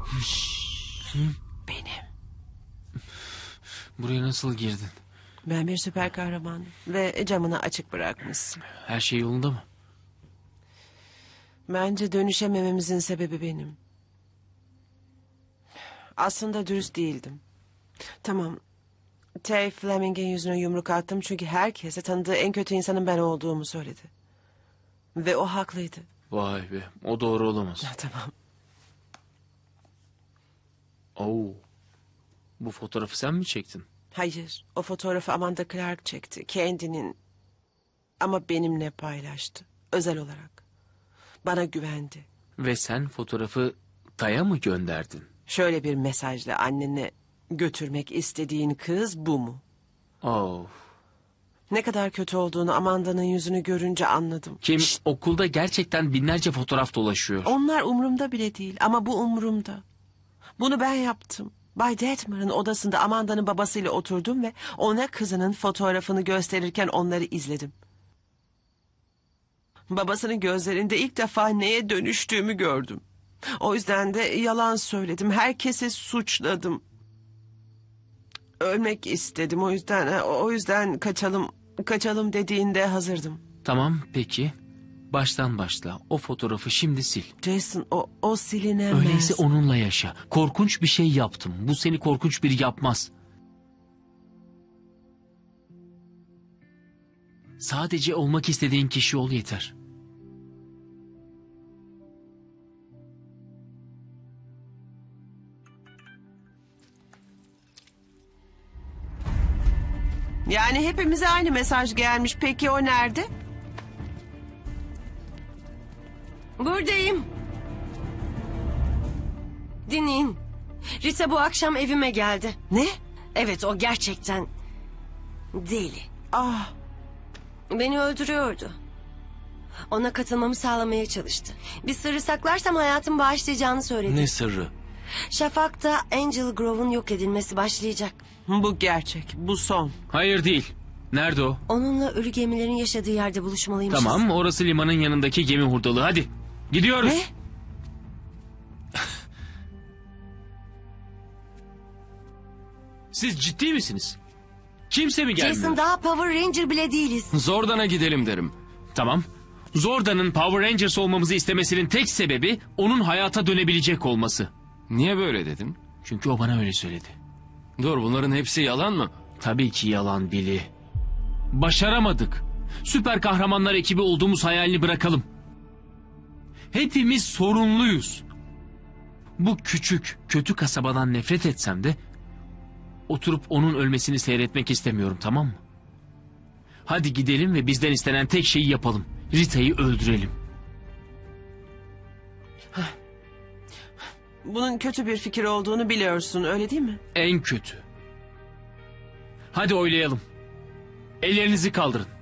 Benim. Buraya nasıl girdin? Ben bir süper kahramanım ve camını açık bırakmışsın. Her şey yolunda mı? Bence dönüşemememizin sebebi benim. Aslında dürüst değildim. Tamam. Tay Fleming'in yüzüne yumruk attım çünkü herkese tanıdığı en kötü insanın ben olduğumu söyledi. Ve o haklıydı. Vay be, o doğru olamaz. Tamam. Oo. Bu fotoğrafı sen mi çektin? Hayır, o fotoğrafı Amanda Clark çekti. Kendinin ama benimle paylaştı. Özel olarak. Bana güvendi. Ve sen fotoğrafı Tay'a mı gönderdin? Şöyle bir mesajla annene götürmek istediğin kız bu mu? Oh. Ne kadar kötü olduğunu Amanda'nın yüzünü görünce anladım. Kim okulda gerçekten binlerce fotoğraf dolaşıyor. Onlar umurumda bile değil ama bu umurumda. Bunu ben yaptım. Bay Detmer'ın odasında Amanda'nın babasıyla oturdum ve ona kızının fotoğrafını gösterirken onları izledim. Babasının gözlerinde ilk defa neye dönüştüğümü gördüm. O yüzden de yalan söyledim. Herkesi suçladım. Ölmek istedim. O yüzden kaçalım dediğinde hazırdım. Tamam, peki. Baştan başla. O fotoğrafı şimdi sil. Jason o silinemez. Öyleyse onunla yaşa. Korkunç bir şey yaptım. Bu seni korkunç biri yapmaz. Sadece olmak istediğin kişi ol yeter. Yani hepimize aynı mesaj gelmiş. Peki o nerede? Buradayım. Dinleyin. Rita bu akşam evime geldi. Ne? Evet, o gerçekten deli. Ah, Beni öldürüyordu. Ona katılmamı sağlamaya çalıştı. Bir sırrı saklarsam hayatımı bağışlayacağını söyledi. Ne sırrı? Şafak'ta Angel Grove'un yok edilmesi başlayacak. bu gerçek. Bu son. Hayır değil. Nerede o? Onunla ölü gemilerin yaşadığı yerde buluşmalıymışız. Tamam, orası limanın yanındaki gemi hurdalığı. Hadi, gidiyoruz. Ne? Siz ciddi misiniz? Kimse mi gelmiyor? Jason, daha Power Ranger bile değiliz. Zorda'na gidelim derim. Tamam. Zorda'nın Power Rangers olmamızı istemesinin tek sebebi onun hayata dönebilecek olması. Niye böyle dedin? Çünkü o bana öyle söyledi. Dur, bunların hepsi yalan mı? Tabii ki yalan Billy. Başaramadık. Süper kahramanlar ekibi olduğumuz hayalini bırakalım. Hepimiz sorunluyuz. Bu küçük, kötü kasabadan nefret etsem de oturup onun ölmesini seyretmek istemiyorum, tamam mı? Hadi gidelim ve bizden istenen tek şeyi yapalım. Rita'yı öldürelim. Bunun kötü bir fikir olduğunu biliyorsun, öyle değil mi? En kötü. Hadi oylayalım. Ellerinizi kaldırın.